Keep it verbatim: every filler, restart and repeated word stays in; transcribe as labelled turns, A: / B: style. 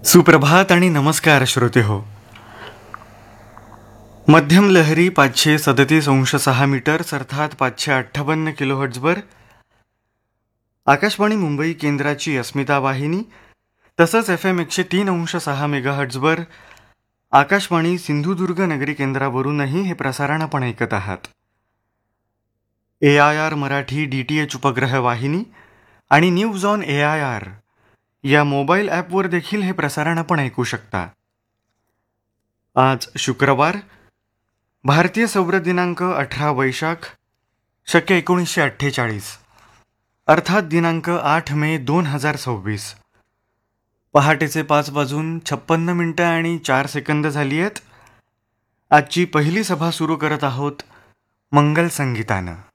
A: सुप्रभात आणि नमस्कार श्रोते हो. मध्यम लहरी पाचशे सदतीस अंश सहा मीटर्स अर्थात पाचशे अठ्ठावन्न किलोहर्ट्झवर आकाशवाणी मुंबई केंद्राची अस्मिता वाहिनी तसंच एफ एम एकशे तीन अंश सहा मेगाहर्ट्झवर आकाशवाणी सिंधुदुर्ग नगरी केंद्रावरूनही हे प्रसारण आपण ऐकत आहात. ए I R Marathi D T H उपग्रह वाहिनी आणि news on A I R या मोबाईल ॲपवर देखील हे प्रसारण आपण ऐकू शकता. आज शुक्रवार, भारतीय सौर दिनांक अठरा वैशाख शके एकोणीसशे अठ्ठेचाळीस अर्थात दिनांक आठ मे दोन हजार सव्वीस. पहाटेचे पाच वाजून छप्पन्न मिनटं आणि चार सेकंद झाली आहेत. आजची पहिली सभा सुरू करत आहोत मंगल संगीतानं.